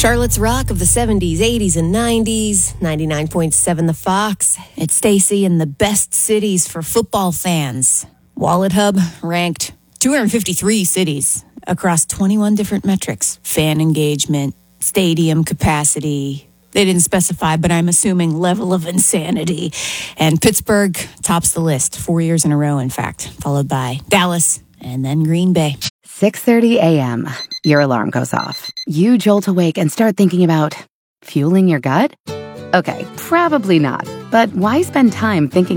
Charlotte's Rock of the 70s, 80s, and 90s. 99.7 The Fox. It's Stacy in the best cities for football fans. Wallet Hub ranked 253 cities across 21 different metrics. Fan engagement, stadium capacity. They didn't specify, but I'm assuming level of insanity. And Pittsburgh tops the list 4 years in a row, in fact, followed by Dallas and then Green Bay. 6:30 a.m. Your alarm goes off. You jolt awake and start thinking about fueling your gut? Okay, probably not. But why spend time thinking